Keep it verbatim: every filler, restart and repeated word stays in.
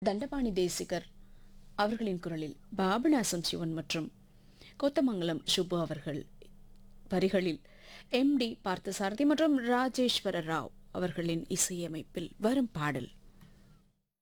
தண்டபாணி தேசிகர் அவர்களின் குரலில் பாபநாசம் சிவன் மற்றும் கொத்தமங்கலம் சுப்பு அவர்கள் வரிகளில் எம் டி பார்த்தசாரதி மற்றும் ராஜேஸ்வர ராவ் அவர்களின் இசையமைப்பில் வரும் பாடல்.